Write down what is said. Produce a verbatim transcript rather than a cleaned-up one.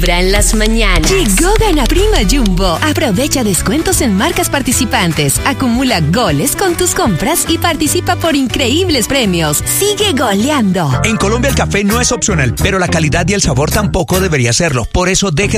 Vibra en las mañanas. Llegó Gana Prima Jumbo. Aprovecha descuentos en marcas participantes. Acumula goles con tus compras y participa por increíbles premios. Sigue goleando. En Colombia el café no es opcional, pero la calidad y el sabor tampoco debería serlo. Por eso deje